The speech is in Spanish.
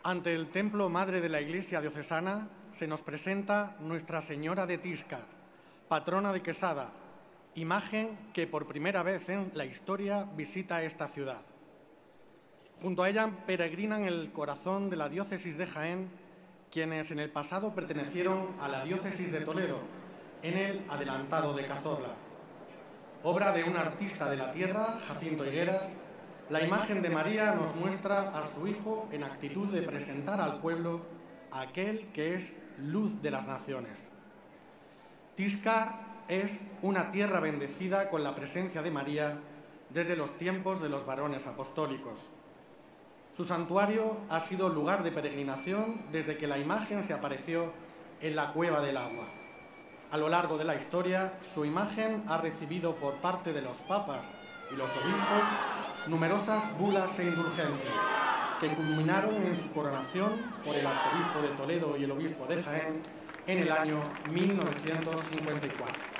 Ante el templo madre de la Iglesia diocesana se nos presenta Nuestra Señora de Tiscar, patrona de Quesada, imagen que por primera vez en la historia visita esta ciudad. Junto a ella peregrinan el corazón de la diócesis de Jaén, quienes en el pasado pertenecieron a la diócesis de Toledo, en el adelantado de Cazorla. Obra de un artista de la tierra, Jacinto Higueras, la imagen de María nos muestra a su Hijo en actitud de presentar al pueblo a aquel que es luz de las naciones. Tiscar es una tierra bendecida con la presencia de María desde los tiempos de los varones apostólicos. Su santuario ha sido lugar de peregrinación desde que la imagen se apareció en la Cueva del Agua. A lo largo de la historia, su imagen ha recibido por parte de los papas y los obispos numerosas bulas e indulgencias que culminaron en su coronación por el arzobispo de Toledo y el obispo de Jaén en el año 1954.